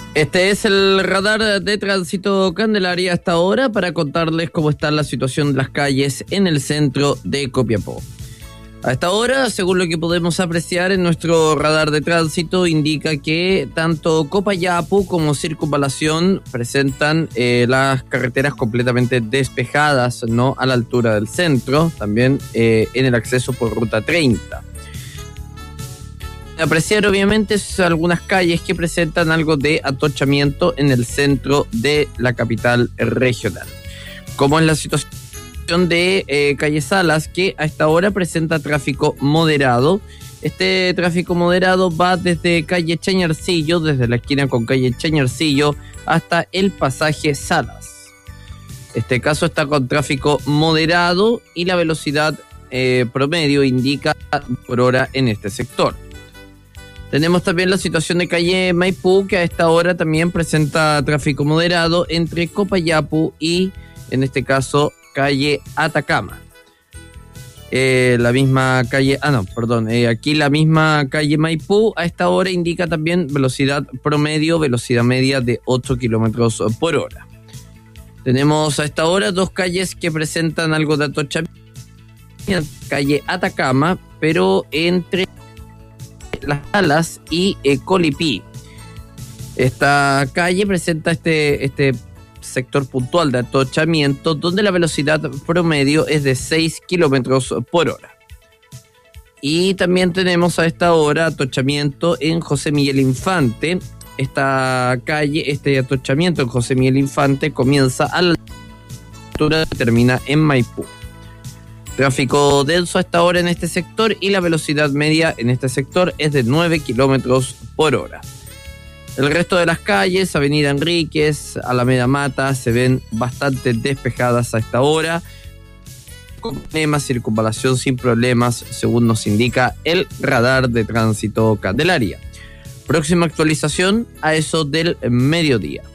Este es el radar de tránsito Candelaria hasta ahora para contarles cómo está la situación de las calles en el centro de Copiapó. A esta hora, según lo que podemos apreciar en nuestro radar de tránsito, indica que tanto Copayapu como Circunvalación presentan las carreteras completamente despejadas, no a la altura del centro, también en el acceso por Ruta 30. Apreciar obviamente algunas calles que presentan algo de atochamiento en el centro de la capital regional, como es la situación de calle Salas, que a esta hora presenta tráfico moderado. Este tráfico moderado va desde calle Chañarcillo, desde la esquina con calle Chañarcillo hasta el pasaje Salas. Este caso está con tráfico moderado y la velocidad promedio indica por hora en este sector. Tenemos también la situación de calle Maipú, que a esta hora también presenta tráfico moderado entre Copayapu y, en este caso, calle Atacama. La misma calle, aquí la misma calle Maipú a esta hora indica también velocidad promedio, velocidad media de 8 kilómetros por hora. Tenemos a esta hora dos calles que presentan algo de atochamiento. Calle Atacama, pero entre Las Alas y Colipí. Esta calle presenta este sector puntual de atochamiento donde la velocidad promedio es de 6 kilómetros por hora. Y también tenemos a esta hora atochamiento en José Miguel Infante. Esta calle, este atochamiento en José Miguel Infante comienza a la altura y termina en Maipú. Tráfico denso a esta hora en este sector y la velocidad media en este sector es de 9 kilómetros por hora. El resto de las calles, Avenida Enríquez, Alameda Mata, se ven bastante despejadas a esta hora. Con problemas, circunvalación sin problemas, según nos indica el radar de tránsito Candelaria. Próxima actualización a eso del mediodía.